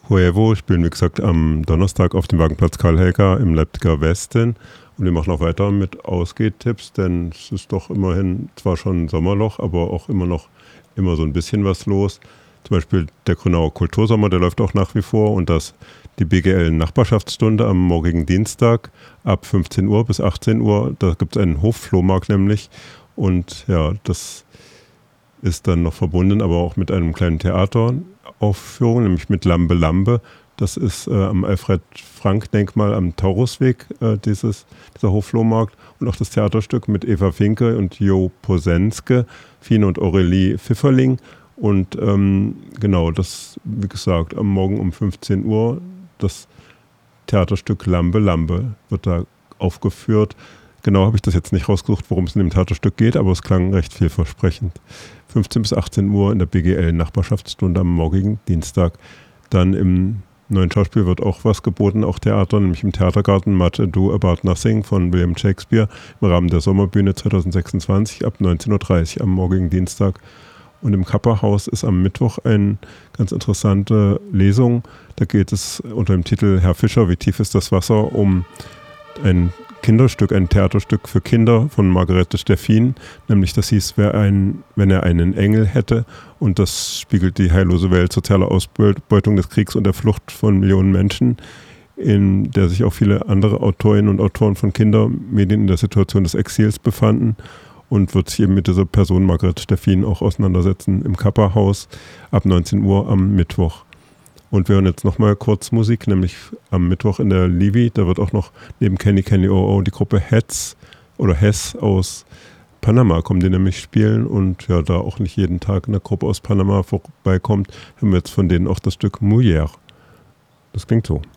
Huevo spielen, wie gesagt, am Donnerstag auf dem Wagenplatz Karl-Helga im Leipziger Westen. Und wir machen auch weiter mit Ausgehtipps, denn es ist doch immerhin zwar schon ein Sommerloch, aber auch immer so ein bisschen was los. Zum Beispiel der Grünauer Kultursommer, der läuft auch nach wie vor, und die BGL-Nachbarschaftsstunde am morgigen Dienstag ab 15 Uhr bis 18 Uhr. Da gibt es einen Hofflohmarkt nämlich, und ja, das ist dann noch verbunden, aber auch mit einem kleinen Theateraufführung, nämlich mit Lambe Lambe. Das ist am Alfred-Frank-Denkmal am Taurusweg, dieser Hofflohmarkt, und auch das Theaterstück mit Eva Finke und Jo Posenske, Fine und Aurelie Pfifferling. Und genau, das, wie gesagt, am Morgen um 15 Uhr, das Theaterstück Lambe Lambe wird da aufgeführt. Genau habe ich das jetzt nicht rausgesucht, worum es in dem Theaterstück geht, aber es klang recht vielversprechend. 15 bis 18 Uhr in der BGL-Nachbarschaftsstunde am morgigen Dienstag. Dann im Neuen Schauspiel wird auch was geboten, auch Theater, nämlich im Theatergarten Much Ado About Nothing von William Shakespeare im Rahmen der Sommerbühne 2026 ab 19.30 Uhr am morgigen Dienstag. Und im Kapperhaus ist am Mittwoch eine ganz interessante Lesung. Da geht es unter dem Titel Herr Fischer, wie tief ist das Wasser, um ein Kinderstück, ein Theaterstück für Kinder von Margarete Steffin. Nämlich das hieß, wenn er einen Engel hätte. Und das spiegelt die heillose Welt sozialer Ausbeutung des Kriegs und der Flucht von Millionen Menschen, in der sich auch viele andere Autorinnen und Autoren von Kindermedien in der Situation des Exils befanden. Und wird sich eben mit dieser Person Margarete Steffin auch auseinandersetzen im Kapperhaus ab 19 Uhr am Mittwoch. Und wir hören jetzt nochmal kurz Musik, nämlich am Mittwoch in der Livi. Da wird auch noch neben Kenny Kenny Oh Oh die Gruppe Hess aus Panama kommen, die nämlich spielen. Und ja, da auch nicht jeden Tag eine Gruppe aus Panama vorbeikommt, hören wir jetzt von denen auch das Stück Mujer. Das klingt so.